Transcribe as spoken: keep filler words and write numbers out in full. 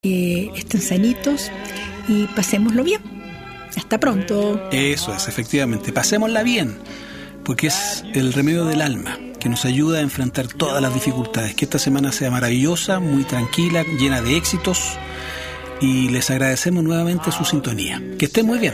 que estén sanitos y pasémoslo bien. Hasta pronto. Eso es, efectivamente, pasémosla bien, porque es el remedio del alma que nos ayuda a enfrentar todas las dificultades. Que esta semana sea maravillosa, muy tranquila, llena de éxitos, y les agradecemos nuevamente su sintonía. Que estén muy bien.